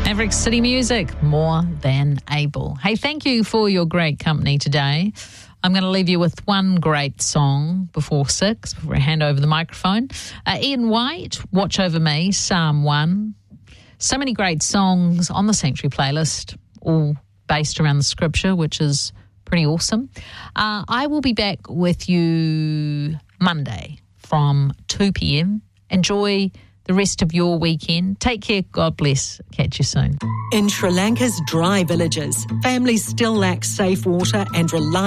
Maverick City Music, More Than Able. Hey, thank you for your great company today. I'm going to leave you with one great song before I hand over the microphone. Ian White, Watch Over Me, Psalm 1. So many great songs on the Sanctuary playlist, all based around the scripture, which is pretty awesome. I will be back with you Monday from 2 p.m. Enjoy the rest of your weekend. Take care. God bless. Catch you soon. In Sri Lanka's dry villages, families still lack safe water and reliable